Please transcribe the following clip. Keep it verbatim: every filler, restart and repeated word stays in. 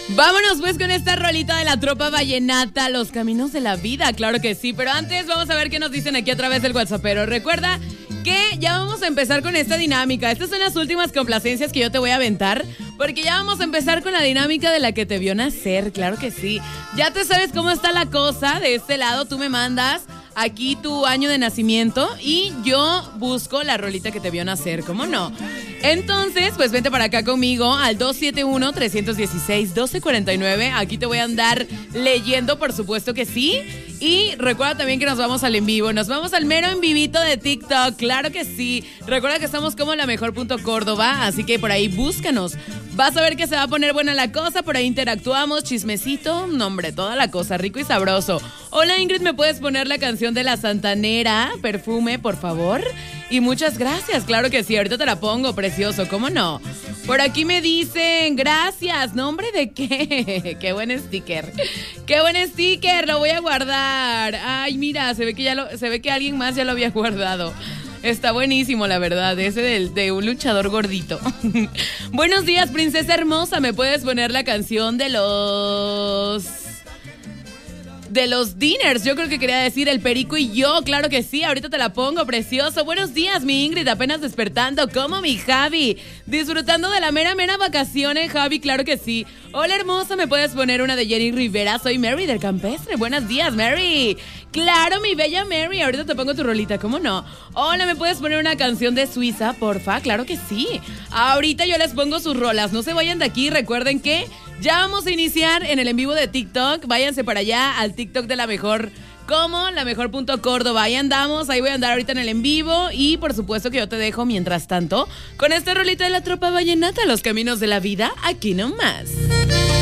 Vámonos pues con esta rolita de la tropa vallenata, Los Caminos de la Vida, claro que sí. Pero antes vamos a ver qué nos dicen aquí a través del WhatsAppero. Recuerda que ya vamos a empezar con esta dinámica. Estas son las últimas complacencias que yo te voy a aventar, porque ya vamos a empezar con la dinámica de la que te vio nacer, claro que sí. Ya te sabes cómo está la cosa. De este lado tú me mandas aquí tu año de nacimiento y yo busco la rolita que te vio nacer, ¿cómo no? Entonces, pues vente para acá conmigo al dos siete uno, tres uno seis, uno dos cuatro nueve. Aquí te voy a andar leyendo, por supuesto que sí. Y recuerda también que nos vamos al en vivo. Nos vamos al mero en vivito de TikTok, claro que sí. Recuerda que estamos como la mejor punto Córdoba, así que por ahí búscanos. Vas a ver que se va a poner buena la cosa, por ahí interactuamos, chismecito, no hombre, toda la cosa, rico y sabroso. Hola Ingrid, ¿me puedes poner la canción de La Santanera, Perfume, por favor? Y muchas gracias, claro que sí, ahorita te la pongo, precioso, ¿cómo no? Por aquí me dicen, gracias, ¿nombre de qué? Qué buen sticker, qué buen sticker, lo voy a guardar. Ay, mira, se ve que ya lo, se ve que alguien más ya lo había guardado. Está buenísimo, la verdad, ese de, de un luchador gordito. Buenos días, princesa hermosa, ¿me puedes poner la canción de los... de los Dinners? Yo creo que quería decir El Perico y Yo, claro que sí, ahorita te la pongo, precioso. Buenos días, mi Ingrid, apenas despertando, como mi Javi, disfrutando de la mera mera vacaciones, Javi, claro que sí. Hola hermosa, ¿me puedes poner una de Jenny Rivera? Soy Mary del Campestre, buenos días, Mary. Claro, mi bella Mary, ahorita te pongo tu rolita, ¿cómo no? Hola, ¿me puedes poner una canción de Suiza, porfa? Claro que sí. Ahorita yo les pongo sus rolas, no se vayan de aquí, recuerden que ya vamos a iniciar en el en vivo de TikTok. Váyanse para allá al TikTok de la mejor, como la mejor punto Córdoba. Ahí andamos, ahí voy a andar ahorita en el en vivo. Y por supuesto que yo te dejo mientras tanto con esta rolita de la tropa vallenata, Los Caminos de la Vida, aquí nomás.